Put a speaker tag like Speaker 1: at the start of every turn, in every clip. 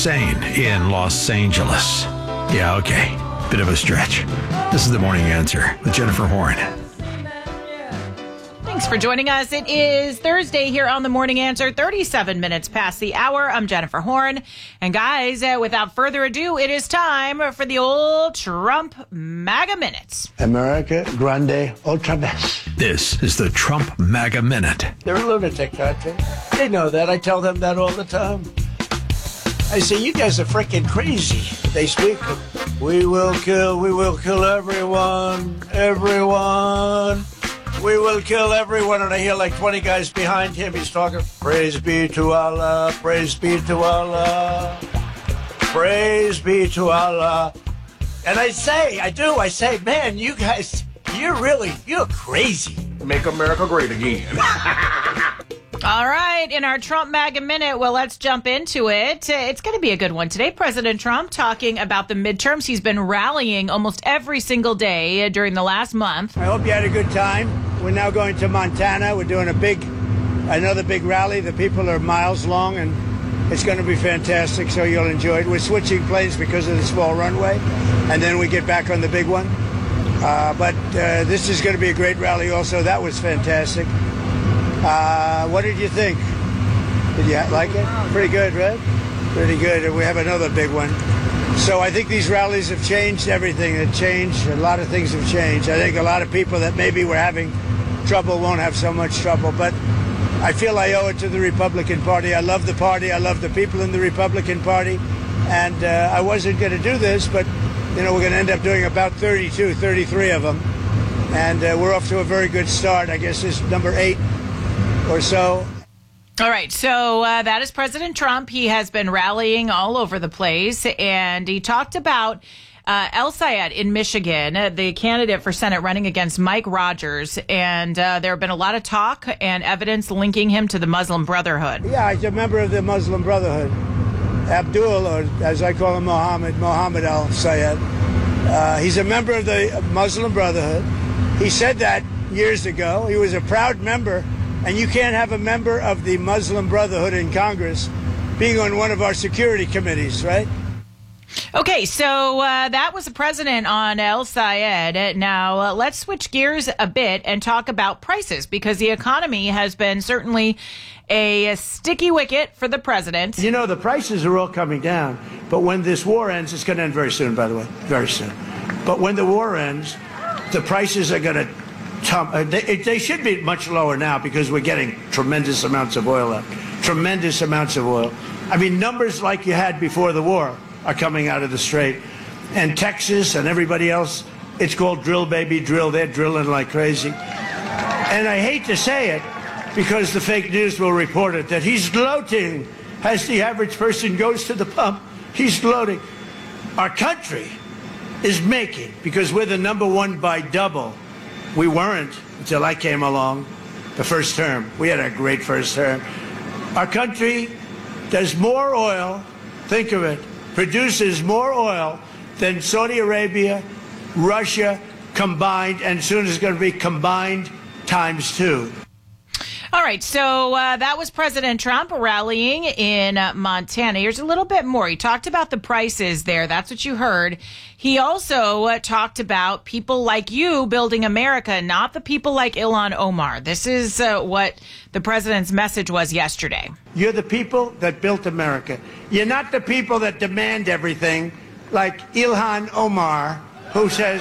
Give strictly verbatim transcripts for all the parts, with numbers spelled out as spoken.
Speaker 1: insane in Los Angeles. Yeah, okay. Bit of a stretch. This is The Morning Answer with Jennifer Horn.
Speaker 2: Thanks for joining us. It is Thursday here on The Morning Answer, thirty-seven minutes past the hour. I'm Jennifer Horn. And guys, uh, without further ado, it is time for the old Trump MAGA Minutes.
Speaker 3: America Grande Ultra Vest.
Speaker 1: This is the Trump MAGA Minute.
Speaker 3: They're a lunatic, aren't they? They know that. I tell them that all the time. I say, you guys are freaking crazy. They speak, we will kill, we will kill everyone, everyone. We will kill everyone. And I hear like twenty guys behind him. He's talking, praise be to Allah, praise be to Allah, praise be to Allah. And I say, I do, I say, man, you guys, you're really, you're crazy.
Speaker 4: Make America great again.
Speaker 2: All right, in our Trump MAGA Minute, well, let's jump into it. It's going to be a good one today. President Trump talking about the midterms. He's been rallying almost every single day during the last month.
Speaker 5: I hope you had a good time. We're now going to Montana. We're doing a big, another big rally. The people are miles long, and it's going to be fantastic, so you'll enjoy it. We're switching planes because of the small runway, and then we get back on the big one. Uh, but uh, this is going to be a great rally also. That was fantastic. Uh, what did you think? Did you like it? Pretty good, right? Pretty good. And we have another big one. So I think these rallies have changed everything. It changed. A lot of things have changed. I think a lot of people that maybe were having trouble won't have so much trouble. But I feel I owe it to the Republican Party. I love the party. I love the people in the Republican Party. And uh, I wasn't going to do this, but, you know, we're going to end up doing about thirty-two, thirty-three of them. And uh, we're off to a very good start. I guess this is number eight or so.
Speaker 2: All right, so uh, that is President Trump. He has been rallying all over the place, and he talked about uh, El Sayed in Michigan, uh, the candidate for Senate running against Mike Rogers, and uh, there have been a lot of talk and evidence linking him to the Muslim Brotherhood.
Speaker 5: Yeah, he's a member of the Muslim Brotherhood. Abdul, or as I call him, Mohammed, Mohammed Al Sayed. Uh, he's a member of the Muslim Brotherhood. He said that years ago. He was a proud member. And you can't have a member of the Muslim Brotherhood in Congress being on one of our security committees, right?
Speaker 2: Okay, so uh, that was the president on El Sayed. Now, uh, let's switch gears a bit and talk about prices, because the economy has been certainly a sticky wicket for the president.
Speaker 3: You know, the prices are all coming down. But when this war ends, it's going to end very soon, by the way, very soon. But when the war ends, the prices are going to Uh, they, they should be much lower now because we're getting tremendous amounts of oil out. Tremendous amounts of oil. I mean, numbers like you had before the war are coming out of the Strait. And Texas and everybody else, it's called drill, baby, drill. They're drilling like crazy. And I hate to say it because the fake news will report it, that he's gloating as the average person goes to the pump. He's gloating. Our country is making, because we're the number one by double. We weren't until I came along, the first term. We had a great first term. Our country does more oil, think of it, produces more oil than Saudi Arabia, Russia combined, and soon it's going to be combined times two.
Speaker 2: All right, so uh, that was President Trump rallying in uh, Montana. Here's a little bit more. He talked about the prices there. That's what you heard. He also uh, talked about people like you building America, not the people like Ilhan Omar. This is uh, what the president's message was yesterday.
Speaker 3: You're the people that built America. You're not the people that demand everything, like Ilhan Omar, who says,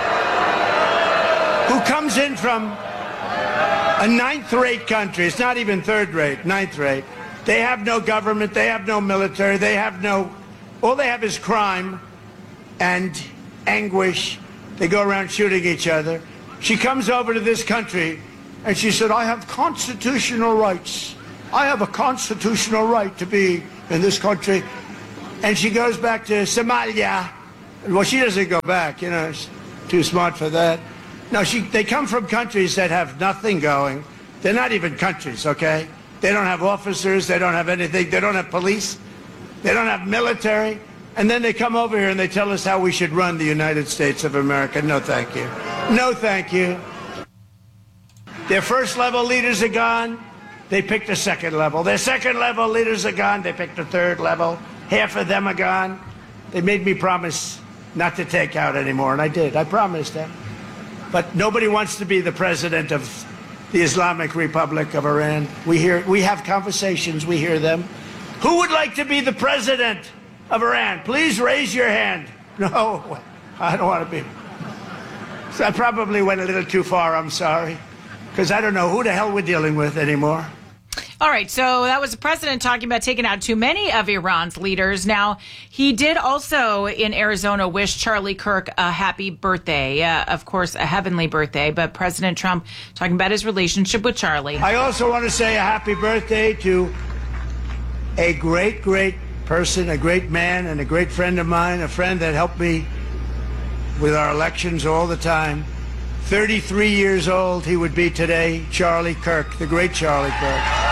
Speaker 3: who comes in from a ninth-rate country. It's not even third-rate, ninth-rate. They have no government. They have no military. They have no... All they have is crime and anguish. They go around shooting each other. She comes over to this country, and she said, I have constitutional rights. I have a constitutional right to be in this country. And she goes back to Somalia. Well, she doesn't go back. You know, she's too smart for that. No, she, they come from countries that have nothing going. They're not even countries, okay? They don't have officers. They don't have anything. They don't have police. They don't have military. And then they come over here and they tell us how we should run the United States of America. No, thank you. No, thank you. Their first level leaders are gone. They picked a second level. Their second level leaders are gone. They picked a third level. Half of them are gone. They made me promise not to take out anymore, and I did. I promised them. But nobody wants to be the president of the Islamic Republic of Iran. We hear, we have conversations, we hear them. Who would like to be the president of Iran? Please raise your hand. No, I don't want to be. So I probably went a little too far, I'm sorry, because I don't know who the hell we're dealing with anymore.
Speaker 2: All right, so that was the president talking about taking out too many of Iran's leaders. Now, he did also in Arizona wish Charlie Kirk a happy birthday, uh, of course, a heavenly birthday, but President Trump talking about his relationship with Charlie.
Speaker 3: I also want to say a happy birthday to a great, great person, a great man, and a great friend of mine, a friend that helped me with our elections all the time. thirty-three years old he would be today, Charlie Kirk, the great Charlie Kirk.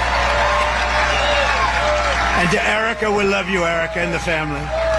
Speaker 3: And to Erica, we love you, Erica, and the family.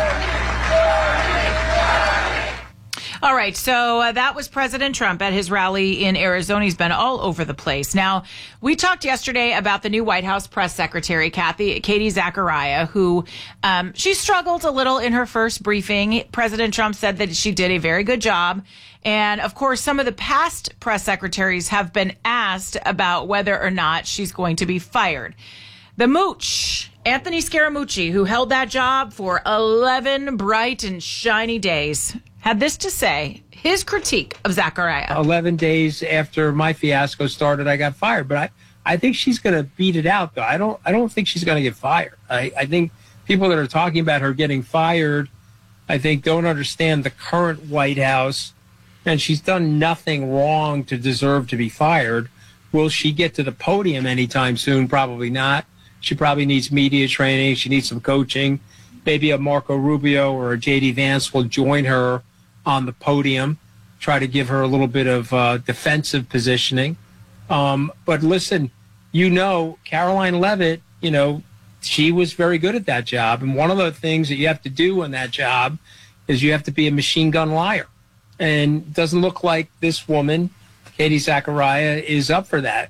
Speaker 2: All right, so uh, that was President Trump at his rally in Arizona. He's been all over the place. Now, we talked yesterday about the new White House press secretary, Kathy, Katie Zachariah, who um, she struggled a little in her first briefing. President Trump said that she did a very good job. And, of course, some of the past press secretaries have been asked about whether or not she's going to be fired. The mooch, Anthony Scaramucci, who held that job for eleven bright and shiny days, had this to say, his critique of Zachariah.
Speaker 6: eleven days after my fiasco started, I got fired. But I, I think she's going to beat it out, though. I don't I don't think she's going to get fired. I, I think people that are talking about her getting fired, I think, don't understand the current White House. And she's done nothing wrong to deserve to be fired. Will she get to the podium anytime soon? Probably not. She probably needs media training. She needs some coaching. Maybe a Marco Rubio or a J D Vance will join her on the podium, try to give her a little bit of uh, defensive positioning. Um, but listen, you know, Caroline Leavitt, you know, she was very good at that job. And one of the things that you have to do in that job is you have to be a machine gun liar. And it doesn't look like this woman, Katie Zachariah, is up for that.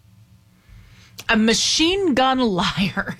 Speaker 2: A machine gun liar.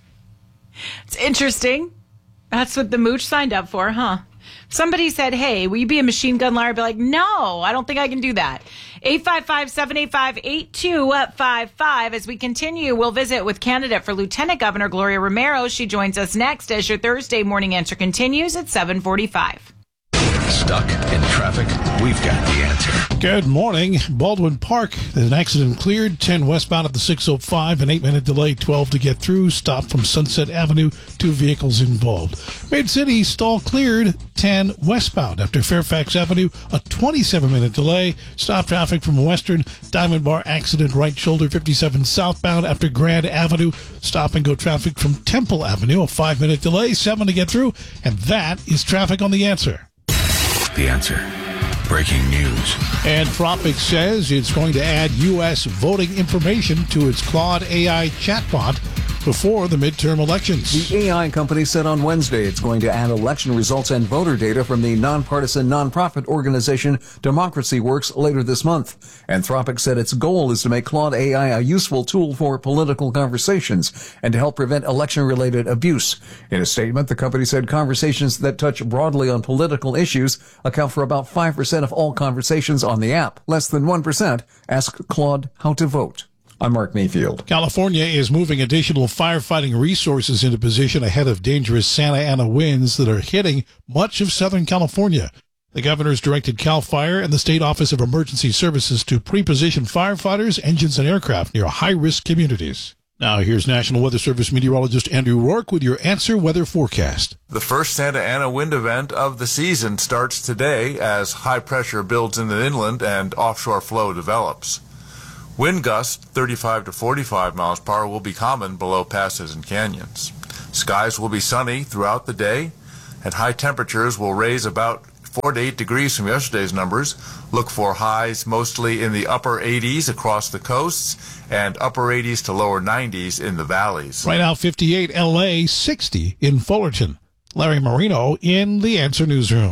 Speaker 2: It's interesting. That's what the mooch signed up for, huh? Somebody said, hey, will you be a machine gun liar? I'd be like, no, I don't think I can do that. eight five five, seven eight five, eight two five five. As we continue, we'll visit with candidate for Lieutenant Governor Gloria Romero. She joins us next as your Thursday morning answer continues at seven forty-five.
Speaker 1: Stuck in traffic? We've got the answer.
Speaker 7: Good morning. Baldwin Park. There's an accident cleared. ten westbound at the six oh five. An eight-minute delay. twelve to get through. Stop from Sunset Avenue. Two vehicles involved. Mid-City stall cleared. ten westbound after Fairfax Avenue. A twenty-seven minute delay. Stop traffic from Western. Diamond Bar accident. Right shoulder. fifty-seven southbound after Grand Avenue. Stop and go traffic from Temple Avenue. A five minute delay. seven to get through. And that is traffic on The Answer.
Speaker 1: The Answer. Breaking news.
Speaker 7: Anthropic says it's going to add U S voting information to its Claude A I chatbot before the midterm elections.
Speaker 8: The A I company said on Wednesday it's going to add election results and voter data from the nonpartisan nonprofit organization Democracy Works later this month. Anthropic said its goal is to make Claude A I a useful tool for political conversations and to help prevent election-related abuse. In a statement, the company said conversations that touch broadly on political issues account for about five percent of all conversations on the app. Less than one percent ask Claude how to vote. I'm Mark Mayfield.
Speaker 7: California is moving additional firefighting resources into position ahead of dangerous Santa Ana winds that are hitting much of Southern California. The governor's directed CAL FIRE and the State Office of Emergency Services to pre-position firefighters, engines, and aircraft near high-risk communities. Now here's National Weather Service meteorologist Andrew Rourke with your Answer Weather forecast.
Speaker 9: The first Santa Ana wind event of the season starts today as high pressure builds in the inland and offshore flow develops. Wind gusts thirty-five to forty-five miles per hour will be common below passes and canyons. Skies will be sunny throughout the day, and high temperatures will raise about four to eight degrees from yesterday's numbers. Look for highs mostly in the upper eighties across the coasts and upper eighties to lower nineties in the valleys.
Speaker 7: Right now, fifty-eight L A, sixty in Fullerton. Larry Marino in the Answer Newsroom.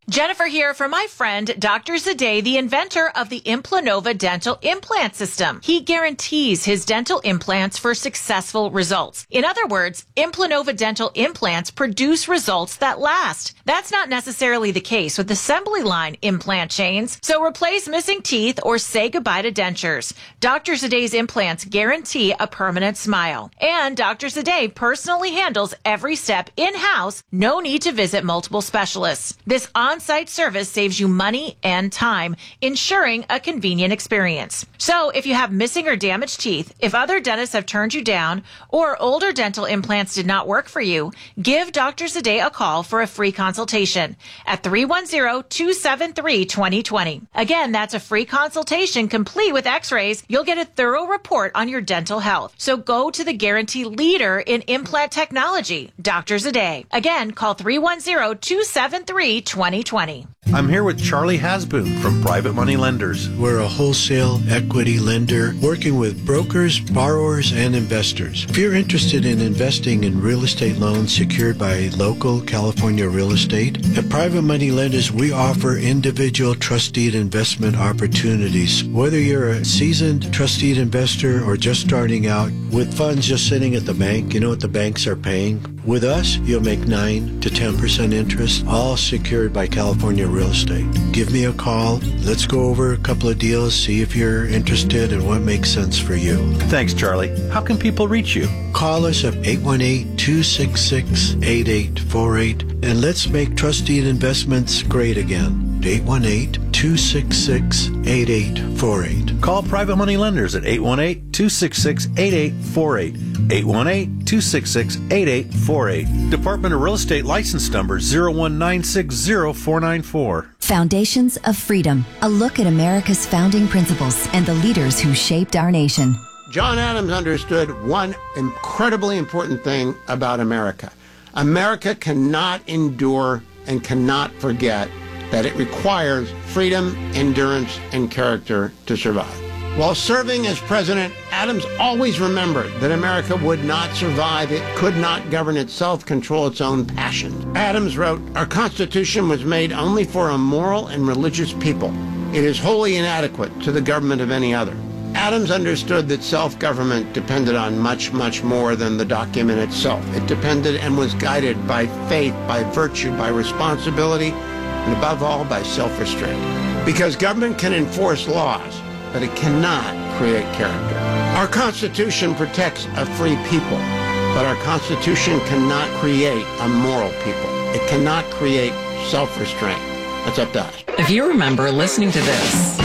Speaker 2: Jennifer here for my friend, Doctor Zadeh, the inventor of the Implanova dental implant system. He guarantees his dental implants for successful results. In other words, Implanova dental implants produce results that last. That's not necessarily the case with assembly line implant chains, so replace missing teeth or say goodbye to dentures. Doctor Zadeh's implants guarantee a permanent smile. And Doctor Zadeh personally handles every step in-house, no need to visit multiple specialists. This on-site service saves you money and time, ensuring a convenient experience. So if you have missing or damaged teeth, if other dentists have turned you down, or older dental implants did not work for you, give Doctor Zadeh a call for a free consultation at three one zero, two seven three, two zero two zero. Again, that's a free consultation complete with x-rays. You'll get a thorough report on your dental health. So go to the guarantee leader in implant technology, Doctor Zadeh. Again, call three one zero, two seven three, two zero two zero.
Speaker 10: I'm here with Charlie Hasboon from Private Money Lenders.
Speaker 11: We're a wholesale equity lender working with brokers, borrowers, and investors. If you're interested in investing in real estate loans secured by local California real estate, at Private Money Lenders, we offer individual trustee investment opportunities. Whether you're a seasoned trustee investor or just starting out with funds just sitting at the bank, you know what the banks are paying? With us, you'll make nine to ten percent interest, all secured by California real estate. Give me a call. Let's go over a couple of deals, see if you're interested and what makes sense for you.
Speaker 10: Thanks, Charlie. How can people reach you?
Speaker 11: Call us at eight one eight, two six six, eight eight four eight and let's make trusted investments great again. eight one eight, two six six, eight eight four eight.
Speaker 10: Call Private Money Lenders at eight one eight, two six six, eight eight four eight. eight one eight, two six six, eight eight four eight. Department of Real Estate license number zero one nine six zero four nine four.
Speaker 12: Foundations of Freedom, a look at America's founding principles and the leaders who shaped our nation.
Speaker 13: John Adams understood one incredibly important thing about America. America cannot endure and cannot forget that it requires freedom, endurance, and character to survive. While serving as president, Adams always remembered that America would not survive. It could not govern itself, control its own passions. Adams wrote, "Our Constitution was made only for a moral and religious people. It is wholly inadequate to the government of any other." Adams understood that self-government depended on much, much more than the document itself. It depended and was guided by faith, by virtue, by responsibility, and above all, by self-restraint. Because government can enforce laws, but it cannot create character. Our Constitution protects a free people, but our Constitution cannot create a moral people. It cannot create self-restraint. That's up to us.
Speaker 14: If you remember listening to this,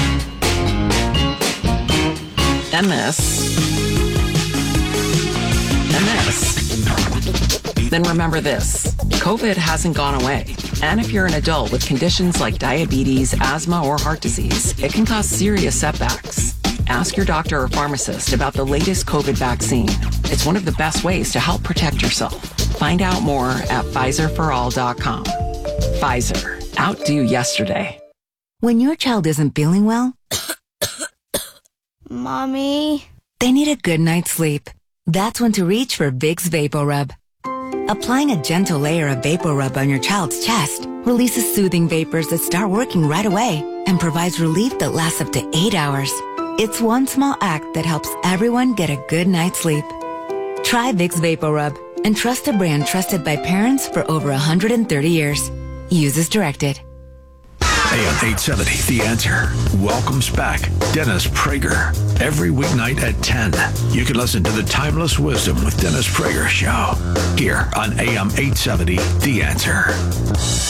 Speaker 14: and this, and this, then remember this. COVID hasn't gone away. And if you're an adult with conditions like diabetes, asthma, or heart disease, it can cause serious setbacks. Ask your doctor or pharmacist about the latest COVID vaccine. It's one of the best ways to help protect yourself. Find out more at Pfizer for all dot com. Pfizer. Outdo yesterday.
Speaker 12: When your child isn't feeling well,
Speaker 15: Mommy,
Speaker 12: they need a good night's sleep. That's when to reach for Vicks VapoRub. Applying a gentle layer of VapoRub on your child's chest releases soothing vapors that start working right away and provides relief that lasts up to eight hours. It's one small act that helps everyone get a good night's sleep. Try Vicks VapoRub and trust a brand trusted by parents for over one hundred thirty years. Use as directed.
Speaker 1: A M eight seventy, The Answer, welcomes back Dennis Prager every weeknight at ten. You can listen to the Timeless Wisdom with Dennis Prager show here on A M eight seventy, The Answer.